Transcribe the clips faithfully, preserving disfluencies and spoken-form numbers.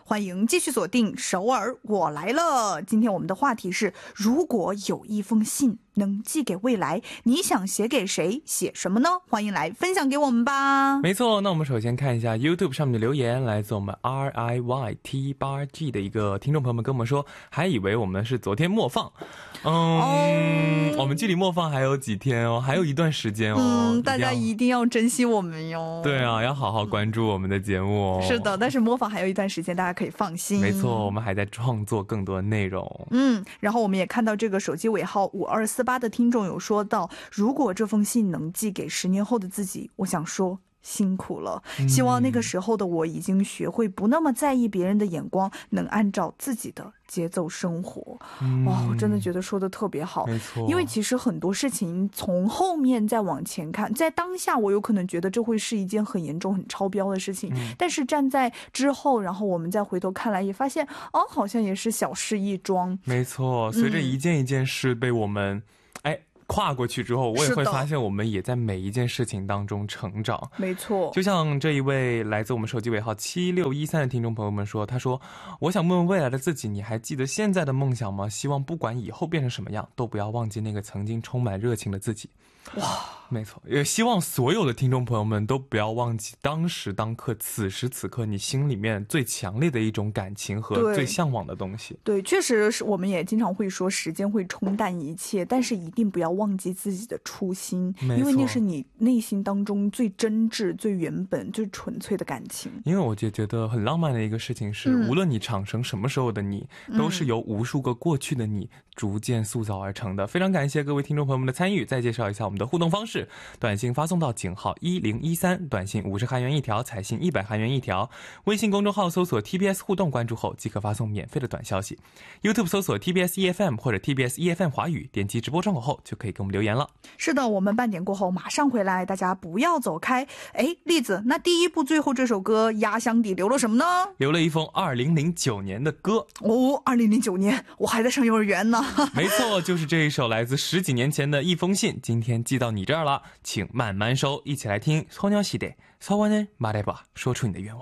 欢迎继续锁定首尔我来了。今天我们的话题是，如果有一封信能寄给未来，你想写给谁，写什么呢？欢迎来分享给我们吧。 没错，那我们首先看一下 YouTube 上面的留言，来自我们 R I Y T 八 G 的一个听众朋友们跟我们说，还以为我们是昨天默放。嗯，我们距离默放还有几天哦，还有一段时间哦。 嗯，大家一定要珍惜我们哟。 对啊，要好好关注我们的节目哦。 是的，但是模仿还有一段时间，大家可以放心。 没错，我们还在创作更多的内容。 嗯，然后我们也看到这个手机尾号五二四八的听众有说到，如果这封信能寄给十年后的自己，我想说辛苦了，希望那个时候的我已经学会不那么在意别人的眼光，能按照自己的节奏生活。 嗯、 哇，我真的觉得说的特别好。 没错， 因为其实很多事情从后面再往前看，在当下我有可能觉得这会是一件很严重很超标的事情、嗯、但是站在之后，然后我们再回头看来，也发现哦，好像也是小事一桩。 没错，随着一件一件事被我们、嗯、哎跨过去之后，我也会发现我们也在每一件事情当中成长。 没错， 就像这一位来自我们手机尾号七六一三的听众朋友们说，他说，我想问问未来的自己，你还记得现在的梦想吗？希望不管以后变成什么样，都不要忘记那个曾经充满热情的自己。哇，没错，也希望所有的听众朋友们都不要忘记当时当刻此时此刻你心里面最强烈的一种感情和最向往的东西。 对, 对，确实是我们也经常会说时间会冲淡一切，但是一定不要忘记自己的初心，因为那是你内心当中最真挚最原本最纯粹的感情。 因为我就觉得很浪漫的一个事情是、嗯、无论你长成什么时候的你、嗯、都是由无数个过去的你逐渐塑造而成的。非常感谢各位听众朋友们的参与，再介绍一下我们的互动方式，短信发送到井号一零一三，短信五十韩元一条，彩信一百韩元一条，微信公众号搜索 T B S 互动，关注后即可发送免费的短消息。 YouTube 搜索 T B S E F M 或者 T B S E F M 华语，点击直播窗口后就可以给我们留言了。 是的，我们半点过后马上回来，大家不要走开。哎，栗子，那第一部最后这首歌压箱底留了什么呢？ 留了一封二零零九年的歌。 哦，二零零九年我还在上幼儿园呢。 没错，就是这一首来自十几年前的一封信，今天寄到你这儿了，请慢慢收。一起来听소녀시대 서원을 말해봐，说出你的愿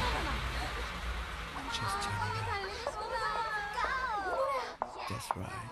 望。That's right.